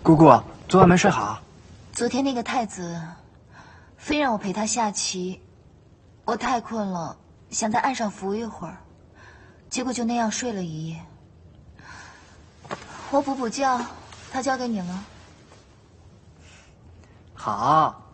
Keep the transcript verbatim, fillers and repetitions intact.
姑姑，昨晚没睡好。 昨天那个太子，非让我陪他下棋，我太困了，想在岸上扶一会儿，结果就那样睡了一夜。我补补觉，他交给你了。 好。